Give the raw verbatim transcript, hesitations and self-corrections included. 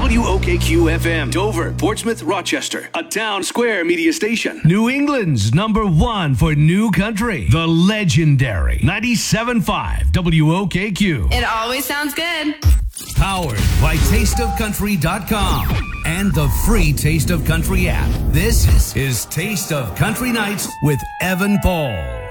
W O K Q F M, Dover, Portsmouth, Rochester, a Town Square media station. New England's number one for new country, the legendary ninety-seven point five W O K Q. It always sounds good. Powered by taste of country dot com and the free Taste of Country app. This is Taste of Country Nights with Evan Paul.